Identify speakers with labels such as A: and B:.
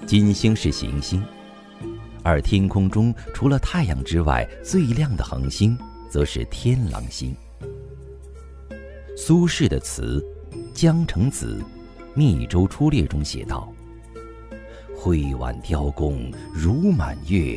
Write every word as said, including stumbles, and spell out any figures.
A: 金星是行星，而天空中除了太阳之外最亮的恒星则是天狼星。苏轼的词《江城子·密州出猎》中写道：“挥挽雕弓如满月，